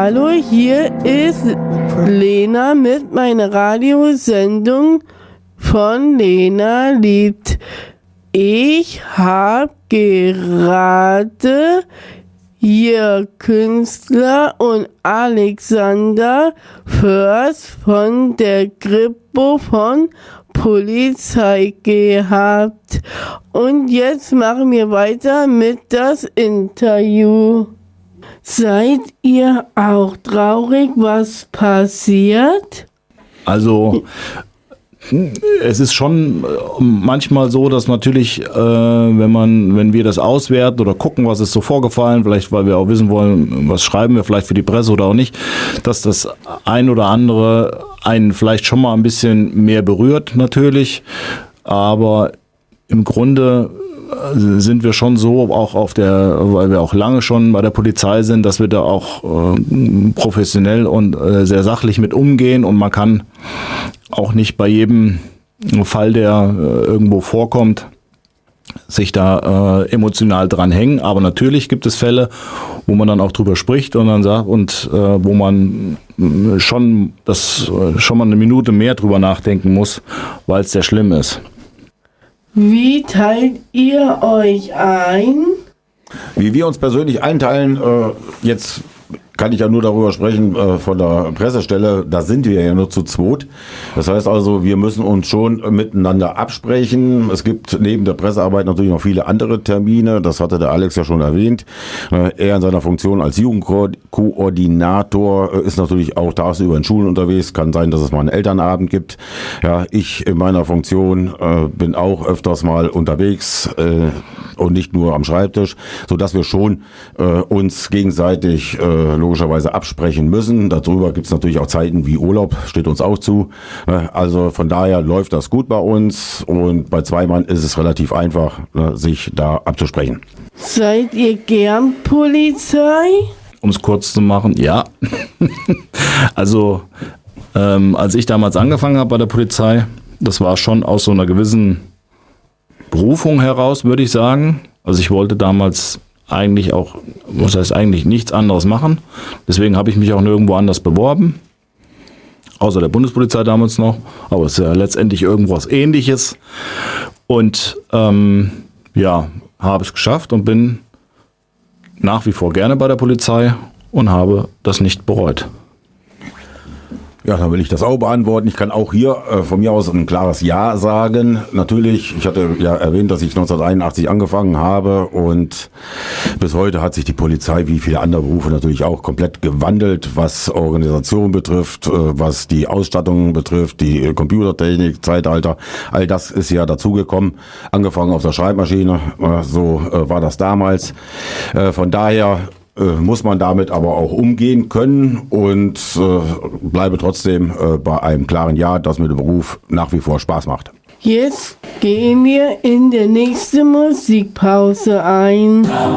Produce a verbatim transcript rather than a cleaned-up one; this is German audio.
Hallo, hier ist Lena mit meiner Radiosendung von Lena liebt. Ich habe gerade hier Künstler und Alexander Först von der Kripo von Polizei gehabt. Und jetzt machen wir weiter mit das Interview. Seid ihr auch traurig, was passiert? Also es ist schon manchmal so, dass natürlich, äh, wenn man, wenn wir das auswerten oder gucken, was ist so vorgefallen, vielleicht weil wir auch wissen wollen, was schreiben wir vielleicht für die Presse oder auch nicht, dass das ein oder andere einen vielleicht schon mal ein bisschen mehr berührt natürlich, aber im Grunde sind wir schon so, auch auf der, weil wir auch lange schon bei der Polizei sind, dass wir da auch äh, professionell und äh, sehr sachlich mit umgehen und man kann auch nicht bei jedem Fall, der äh, irgendwo vorkommt, sich da äh, emotional dran hängen. Aber natürlich gibt es Fälle, wo man dann auch drüber spricht und dann sagt und äh, wo man schon das schon mal eine Minute mehr drüber nachdenken muss, weil es sehr schlimm ist. Wie teilt ihr euch ein? Wie wir uns persönlich einteilen, äh, jetzt kann ich ja nur darüber sprechen äh, von der Pressestelle, da sind wir ja nur zu zweit. Das heißt also, wir müssen uns schon miteinander absprechen. Es gibt neben der Pressearbeit natürlich noch viele andere Termine, das hatte der Alex ja schon erwähnt. Äh, er in seiner Funktion als Jugendkoordinator äh, ist natürlich auch tagsüber in Schulen unterwegs. Kann sein, dass es mal einen Elternabend gibt. Ja, ich in meiner Funktion äh, bin auch öfters mal unterwegs äh, und nicht nur am Schreibtisch, sodass wir schon äh, uns gegenseitig äh, logischerweise absprechen müssen. Darüber gibt es natürlich auch Zeiten wie Urlaub, steht uns auch zu. Also von daher läuft das gut bei uns und bei zwei Mann ist es relativ einfach, sich da abzusprechen. Seid ihr gern Polizei? Um es kurz zu machen, ja. Also ähm, als ich damals angefangen habe bei der Polizei, das war schon aus so einer gewissen Berufung heraus, würde ich sagen. Also ich wollte damals eigentlich auch, was heißt eigentlich, nichts anderes machen. Deswegen habe ich mich auch nirgendwo anders beworben. Außer der Bundespolizei damals noch. Aber es ist ja letztendlich irgendwas Ähnliches. Und ähm, ja, habe es geschafft und bin nach wie vor gerne bei der Polizei und habe das nicht bereut. Ja, dann will ich das auch beantworten. Ich kann auch hier äh, von mir aus ein klares Ja sagen. Natürlich, ich hatte ja erwähnt, dass ich neunzehnhunderteinundachtzig angefangen habe und bis heute hat sich die Polizei wie viele andere Berufe natürlich auch komplett gewandelt, was Organisation betrifft, äh, was die Ausstattung betrifft, die Computertechnik, Zeitalter. All das ist ja dazugekommen. Angefangen auf der Schreibmaschine, äh, so äh, war das damals. Äh, von daher Äh, muss man damit aber auch umgehen können und äh, bleibe trotzdem äh, bei einem klaren Ja, dass mir der Beruf nach wie vor Spaß macht. Jetzt gehen wir in der nächsten Musikpause ein.